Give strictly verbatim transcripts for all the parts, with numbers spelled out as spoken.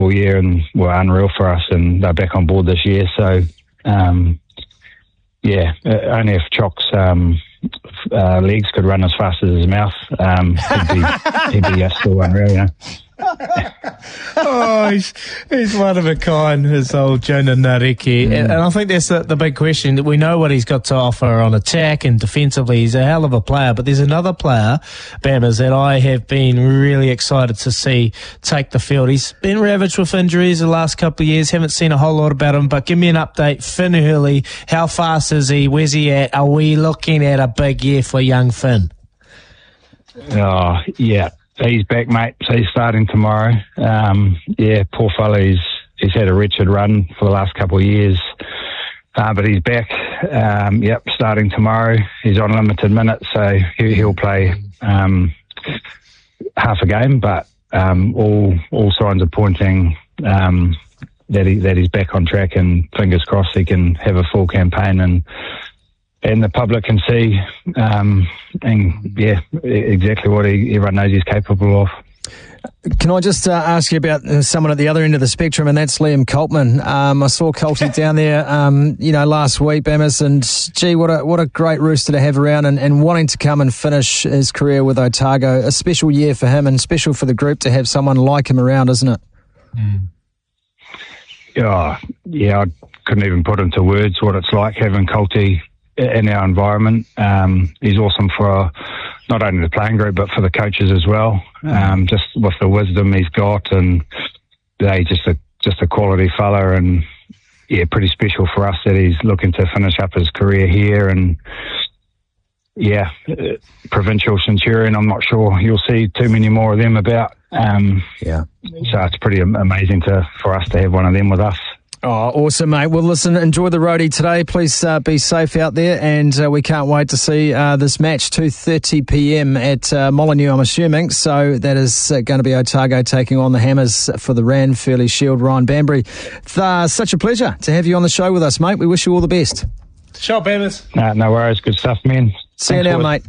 all year and were unreal for us, and they're back on board this year. So, um, yeah, only if Chock's um, uh, legs could run as fast as his mouth, um, he'd be, he'd be uh, still unreal, you know. oh, he's, he's one of a kind, this old Jonah Nareki. Mm. And, and I think that's the, the big question. That we know what he's got to offer on attack and defensively. He's a hell of a player. But there's another player, Bammers, that I have been really excited to see take the field. He's been ravaged with injuries the last couple of years. Haven't seen a whole lot about him. But give me an update. Finn Hurley, how fast is he? Where's he at? Are we looking at a big year for young Finn? Oh, yeah. He's back, mate. So he's starting tomorrow. Um, yeah, poor fella. He's, he's had a wretched run for the last couple of years. Uh, but he's back. Um, yep, starting tomorrow. He's on limited minutes, so he, he'll play um, half a game. But um, all all signs are pointing um, that he that he's back on track, and fingers crossed he can have a full campaign and. And the public can see, um, and yeah, exactly what he, everyone knows he's capable of. Can I just uh, ask you about uh, someone at the other end of the spectrum, and that's Liam Coltman. Um, I saw Colty down there, um, you know, last week, Bammers, and gee, what a what a great rooster to have around, and, and wanting to come and finish his career with Otago. A special year for him, and special for the group to have someone like him around, isn't it? Mm. Oh, yeah, I couldn't even put into words what it's like having Colty in our environment. Um, he's awesome for not only the playing group but for the coaches as well. Um, just with the wisdom he's got, and yeah, he's just a just a quality fella, and yeah, pretty special for us that he's looking to finish up his career here. And yeah, uh, provincial Centurion. I'm not sure you'll see too many more of them about. Um, yeah, so it's pretty amazing to for us to have one of them with us. Oh, awesome, mate. Well, listen, enjoy the roadie today. Please uh, be safe out there, and uh, we can't wait to see uh, this match, two thirty p.m. at uh, Molyneux, I'm assuming. So that is uh, going to be Otago taking on the Hammers for the Ranfurly Shield. Ryan Banbury, it's uh, such a pleasure to have you on the show with us, mate. We wish you all the best. Sure, Bammers. No, no worries. Good stuff, man. See you now, mate.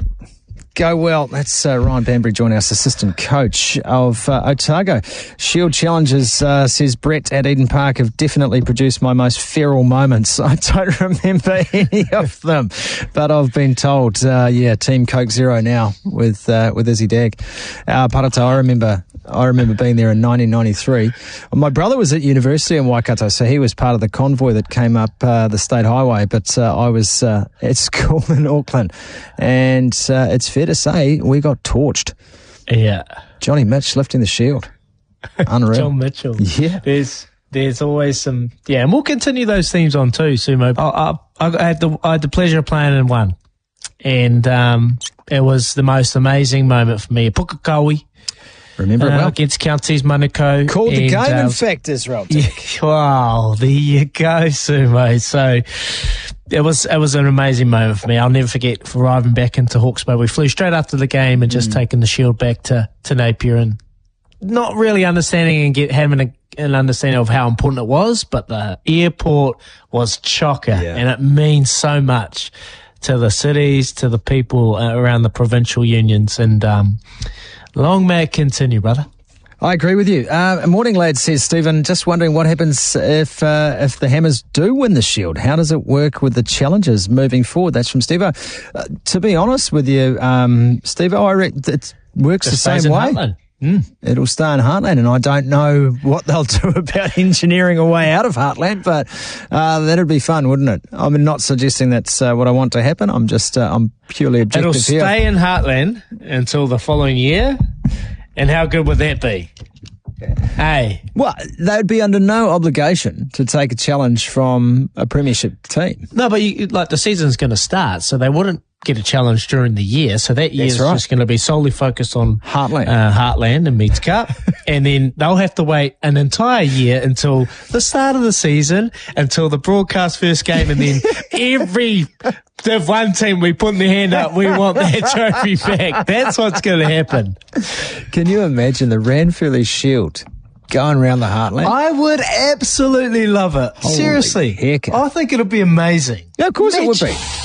Go well. That's uh, Ryan Banbury joining us, assistant coach of uh, Otago. Shield Challengers, uh, says Brett at Eden Park, have definitely produced my most feral moments. I don't remember any of them, but I've been told, uh, yeah, Team Coke Zero now with uh, with Izzy Dag. Uh, Parata, I remember I remember being there in nineteen ninety-three. My brother was at university in Waikato, so he was part of the convoy that came up uh, the state highway, but uh, I was uh, at school in Auckland, and uh, it's fair to say we got torched. Yeah. Johnny Mitch lifting the shield. Unreal. John Mitchell. Yeah. There's there's always some, yeah, and we'll continue those themes on too, Sumo. I, I, I, had the, I had the pleasure of playing in one, and um, it was the most amazing moment for me. Pukekohe. Remember it uh, well. Against Counties Manukau. Called the and, game, uh, in fact, Israel. Yeah, wow, there you go, Sumo. So it was it was an amazing moment for me. I'll never forget arriving back into Hawke's Bay. We flew straight after the game and just mm. taking the shield back to, to Napier, and not really understanding and get having a, an understanding of how important it was, but the airport was chocker, yeah. and it means so much to the cities, to the people uh, around the provincial unions, and um, long may it continue, brother. I agree with you. Uh, morning, lads, says Stephen. Just wondering what happens if uh, if the Hammers do win the Shield. How does it work with the Challengers moving forward? That's from Steve-O. Uh, to be honest with you, um, Steve-O, I reckon it works Just the same way. Heartland. Mm. It'll stay in Heartland, and I don't know what they'll do about engineering a way out of Heartland, but uh, that'd be fun, wouldn't it? I'm not suggesting that's uh, what I want to happen. I'm just, uh, I'm purely objective It'll here. It'll stay in Heartland until the following year, and how good would that be? Hey. Well, they'd be under no obligation to take a challenge from a premiership team. No, but you, like the season's going to start, so they wouldn't get a challenge during the year. So that year's right. just going to be solely focused on Heartland, uh, Heartland and Meads Cup, and then they'll have to wait an entire year until the start of the season, until the broadcast first game, and then every the one team we put in their hand up, we want that trophy back. That's what's going to happen. Can you imagine the Ranfurly Shield going around the Heartland? I would absolutely love it. Holy Seriously. Heck. I think it'll be amazing. Yeah, of course Imagine. it would be.